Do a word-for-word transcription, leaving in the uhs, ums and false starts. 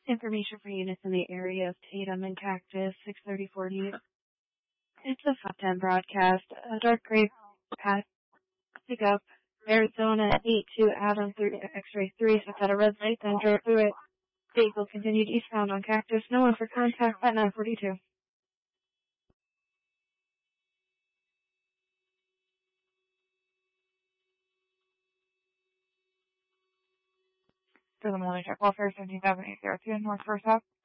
Information for units in the area of Tatum and Cactus, six thirty forty. It's a five ten broadcast. A dark gray path pick up Arizona eight two Adam through X-ray three, so at a red light, then drove through it. Vehicle continued eastbound on Cactus. No one for contact at nine forty-two. For the morning check, welfare seventeen thousand eight zero two, North First Ave.